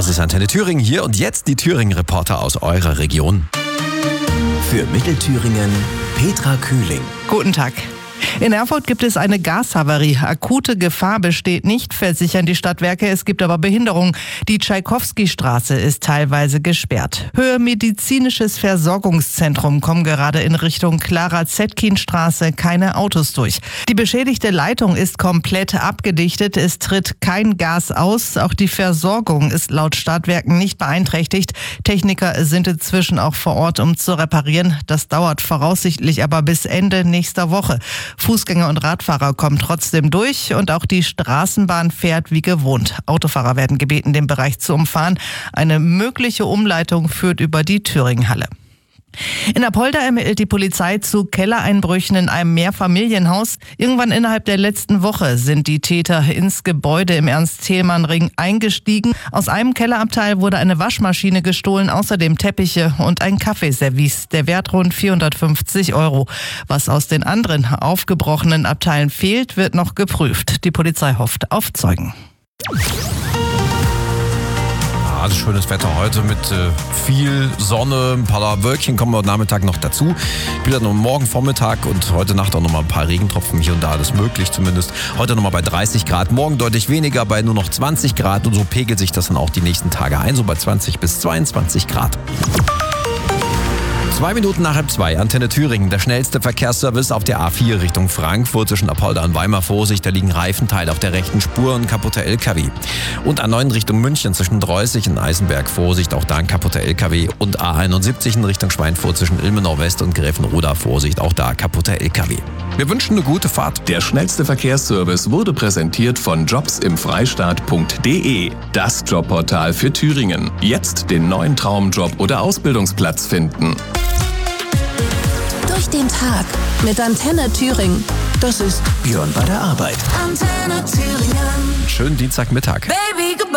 Es ist Antenne Thüringen hier und jetzt die Thüringen-Reporter aus eurer Region. Für Mittelthüringen Petra Kühling. Guten Tag. In Erfurt gibt es eine Gashavarie. Akute Gefahr besteht nicht, versichern die Stadtwerke. Es gibt aber Behinderung. Die Tschaikowski-Straße ist teilweise gesperrt. Höhe Medizinisches Versorgungszentrum kommen gerade in Richtung Clara-Zetkin-Straße keine Autos durch. Die beschädigte Leitung ist komplett abgedichtet. Es tritt kein Gas aus. Auch die Versorgung ist laut Stadtwerken nicht beeinträchtigt. Techniker sind inzwischen auch vor Ort, um zu reparieren. Das dauert voraussichtlich aber bis Ende nächster Woche. Fußgänger und Radfahrer kommen trotzdem durch und auch die Straßenbahn fährt wie gewohnt. Autofahrer werden gebeten, den Bereich zu umfahren. Eine mögliche Umleitung führt über die Thüringenhalle. In Apolda ermittelt die Polizei zu Kellereinbrüchen in einem Mehrfamilienhaus. Irgendwann innerhalb der letzten Woche sind die Täter ins Gebäude im Ernst-Thälmann-Ring eingestiegen. Aus einem Kellerabteil wurde eine Waschmaschine gestohlen, außerdem Teppiche und ein Kaffeeservice. Der Wert rund 450 €. Was aus den anderen aufgebrochenen Abteilen fehlt, wird noch geprüft. Die Polizei hofft auf Zeugen. Also schönes Wetter heute mit viel Sonne, ein paar Wölkchen kommen heute Nachmittag noch dazu. Wieder noch morgen Vormittag und heute Nacht auch noch mal ein paar Regentropfen hier und da, das ist möglich zumindest. Heute noch mal bei 30 Grad, morgen deutlich weniger, bei nur noch 20 Grad und so pegelt sich das dann auch die nächsten Tage ein, so bei 20 bis 22 Grad. 2 Minuten nach 2, Antenne Thüringen, der schnellste Verkehrsservice auf der A4 Richtung Frankfurt zwischen Apolda und Weimar. Vorsicht, da liegen Reifenteile auf der rechten Spur und kaputter LKW. Und A9 Richtung München zwischen Dreußig und Eisenberg. Vorsicht, auch da ein kaputter LKW. Und A71 in Richtung Schweinfurt zwischen Ilmenau West und Gräfenroda. Vorsicht, auch da kaputter LKW. Wir wünschen eine gute Fahrt. Der schnellste Verkehrsservice wurde präsentiert von jobsimfreistaat.de, das Jobportal für Thüringen. Jetzt den neuen Traumjob oder Ausbildungsplatz finden. Durch den Tag mit Antenne Thüringen. Das ist Björn bei der Arbeit. Antenne Thüringen. Schönen Dienstagmittag. Baby,